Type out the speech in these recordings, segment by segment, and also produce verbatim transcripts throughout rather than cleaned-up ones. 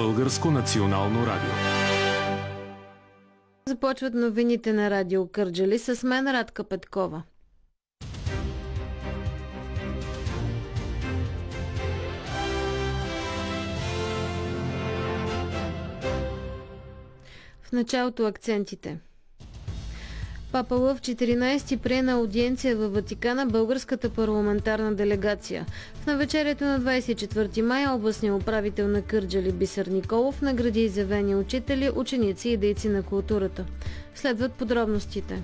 Българско национално радио. Започват новините на Радио Кърджали с мен Радка Петкова. В началото акцентите. Папа Лъв четиринайсети прие на аудиенция във Ватикана българската парламентарна делегация. В навечерието на двайсет и четвърти май областният управител на Кърджали Бисер Николов награди изявени учители, ученици и дейци на културата. Следват подробностите.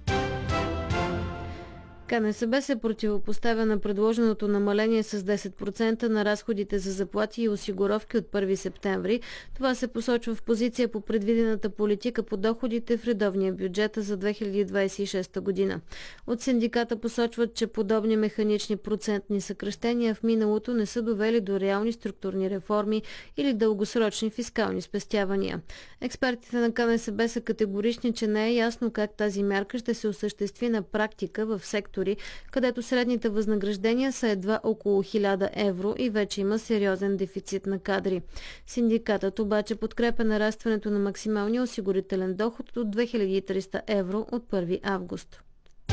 КНСБ се противопоставя на предложеното намаление с десет процента на разходите за заплати и осигуровки от първи септември. Това се посочва в позиция по предвидената политика по доходите в редовния бюджет за две хиляди двайсет и шеста година. От синдиката посочват, че подобни механични процентни съкращения в миналото не са довели до реални структурни реформи или дългосрочни фискални спестявания. Експертите на КНСБ са категорични, че не е ясно как тази мярка ще се осъществи на практика в сектора, където средните възнаграждения са едва около хиляда евро и вече има сериозен дефицит на кадри. Синдикатът обаче подкрепя нарастването на максималния осигурителен доход от две хиляди и триста евро от първи август.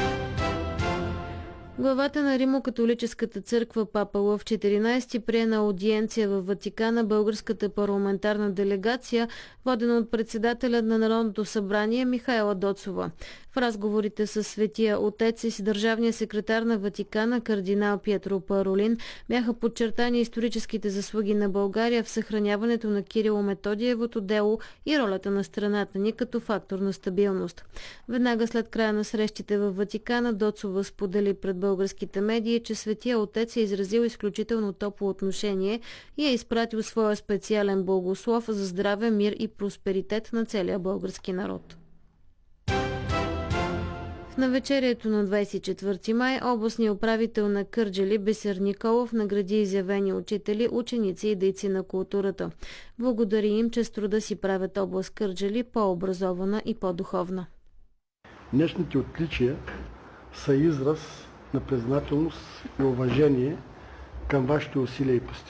Главата на Римо-католическата църква Папа Лъв четиринайсети прие на аудиенция във Ватикана българската парламентарна делегация, водена от председателя на Народното събрание Михаела Доцова. В разговорите с Светия Отец и с държавния секретар на Ватикана кардинал Пиетро Паролин бяха подчертани историческите заслуги на България в съхраняването на Кирило-Методиевото дело и ролята на страната ни като фактор на стабилност. Веднага след края на срещите във Ватикана Доцова сподели пред българските медии, че Светия Отец е изразил изключително топло отношение и е изпратил своя специален благослов за здраве, мир и просперитет на целия български народ. В навечерието на двайсет и четвърти май областният управител на Кърджали Бисер Николов награди изявени учители, ученици и дейци на културата. Благодари им, че с труда си правят област Кърджали по-образована и по-духовна. Днешните отличия са израз на признателност и уважение към вашите усилия и постижения.